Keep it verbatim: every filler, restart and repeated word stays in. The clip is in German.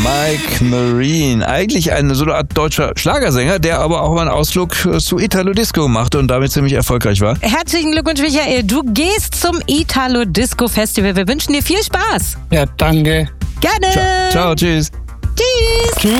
Mike Marine. Eigentlich ein so eine Art deutscher Schlagersänger, der aber auch mal einen Ausflug zu Italo Disco machte und damit ziemlich erfolgreich war. Herzlichen Glückwunsch, Michael. Du gehst zum Italo Disco Festival. Wir wünschen dir viel Spaß. Ja, danke. Gerne. Ciao, ciao, tschüss. Tschüss. Tschüss.